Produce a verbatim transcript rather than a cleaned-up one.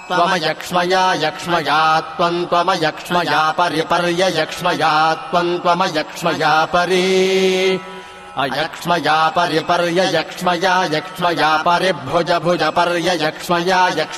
त्वमयक्ष्मया यक्ष्मया त्वम् त्वमयक्ष्मया परिपर्ययक्ष्मया त्वम् त्वमयक्ष्मया परि अयक्ष्मया परिपर्ययक्ष्मया यक्ष्मया परिभुज भुज पर्ययक्ष्मया